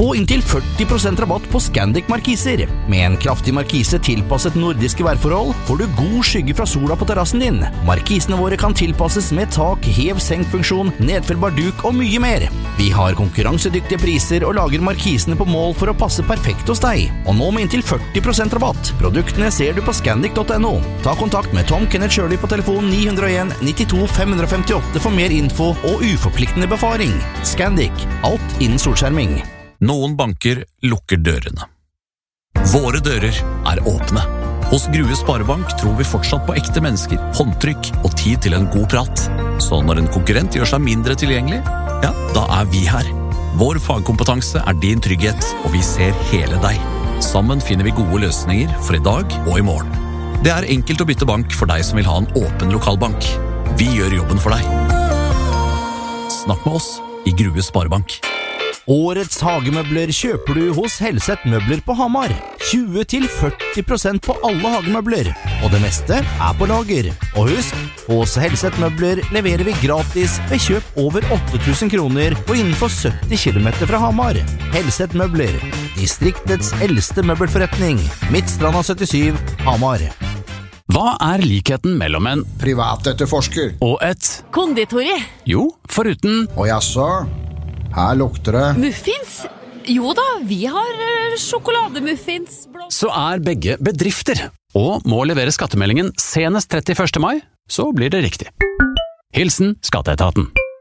Få inntil 40% rabatt på Scandic markiser. Med en kraftig markise tilpasset nordiske værforhold får du god skygge fra sola på terrassen din. Markisene våre kan tilpasses med tak, hev-senk-funksjon, nedfellbar duk og mye mer. Vi har konkurransedyktige priser og lager markisene på mål for å passe perfekt hos deg. Og nå med inntil 40% rabatt. Produktene ser du på scandic.no. Ta kontakt med Tom Kenneth Shirley på telefon 901 92 558 for mer info og uforpliktende befaring. Scandic. Alt innen solskjerming. Noen banker lukker dørene. Våre dører er åpne. Hos Grue Sparebank tror vi fortsatt på ekte mennesker, håndtrykk og tid til en god prat. Så når en konkurrent gjør seg mindre tilgjengelig, ja, da er vi her. Vår fagkompetanse er din trygghet, og vi ser hele deg. Sammen finner vi gode løsninger for i dag og i morgen. Det er enkelt å bytte bank for deg som vil ha en åpen lokalbank. Vi gjør jobben for deg. Snakk med oss i Grue Sparebank. Årets hagemøbler kjøper du hos Helseth Møbler på Hamar. 20-40% på alle hagemøbler, og det meste er på lager. Og husk, hos Helseth Møbler leverer vi gratis ved kjøp over 8.000 kroner og innenfor 70 kilometer fra Hamar. Helseth Møbler, distriktets eldste møbelforretning. Midtstranda 77, Hamar. Hva er likheten mellom en privatetterforsker og et konditori? Jo, foruten og jaså, her lukter det Muffins? Jo da, vi har sjokolademuffins. så er begge bedrifter, og må levere skattemeldingen senest 31. mai, så blir det riktig. Hilsen Skatteetaten.